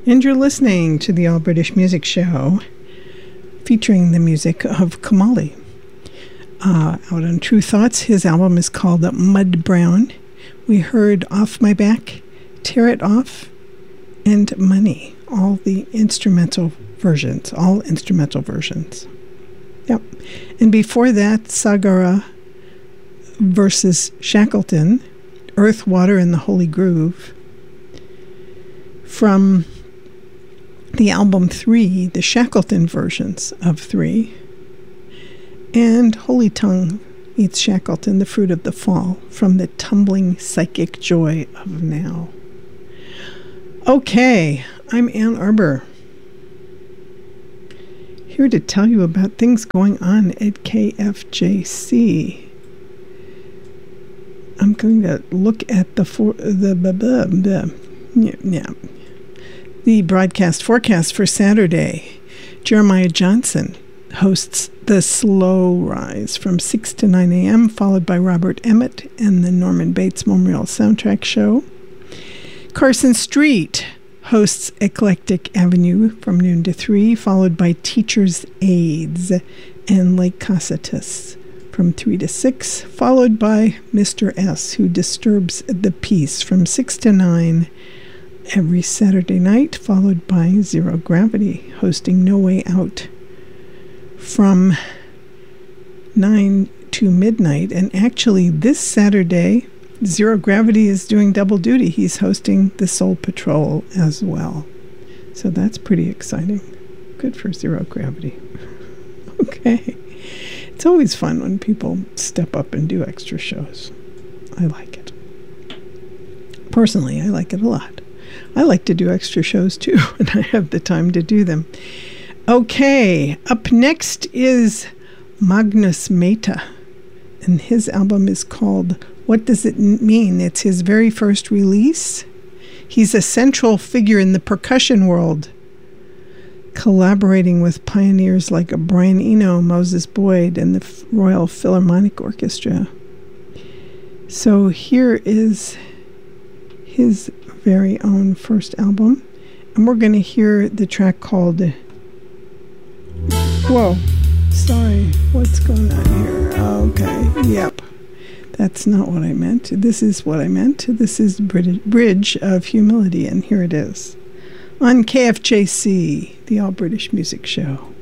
And you're listening to the All British Music Show, featuring the music of Kamali. Out on True Thoughts, his album is called Mud Brown. We heard Off My Back, Tear It Off, and Money, all instrumental versions. Yep. And before that, Sagara versus Shackleton, Earth, Water, and the Holy Groove. From the album 3, the Shackleton versions of 3. And Holy Tongue meets Shackleton, The Fruit of the Fall, from the Tumbling Psychic Joy of Now. Okay, I'm Ann Arbor, here to tell you about things going on at KFJC. I'm going to look at the broadcast forecast for Saturday. Jeremiah Johnson hosts The Slow Rise from 6 to 9 a.m., followed by Robert Emmett and the Norman Bates Memorial Soundtrack Show. Carson Street hosts Eclectic Avenue from noon to 3, followed by Teacher's Aids and Lake Cositas from 3 to 6, followed by Mr. S, who disturbs the peace from 6 to 9 every Saturday night, followed by Zero Gravity hosting No Way Out from 9 to midnight. And actually this Saturday, Zero Gravity is doing double duty. He's hosting the Soul Patrol as well. So that's pretty exciting. Good for Zero Gravity. Okay. It's always fun when people step up and do extra shows. I like it. Personally, I like it a lot. I like to do extra shows too when I have the time to do them. Okay, up next is Magnus Mehta, and his album is called What Does It Mean? It's his very first release. He's a central figure in the percussion world, collaborating with pioneers like Brian Eno, Moses Boyd, and the Royal Philharmonic Orchestra. So here is his very own first album, and we're going to hear the track called... Whoa, sorry, what's going on here? Okay, yep. That's not what I meant. This is what I meant. This is Bridge of Humility, and here it is on KFJC, the All British Music Show.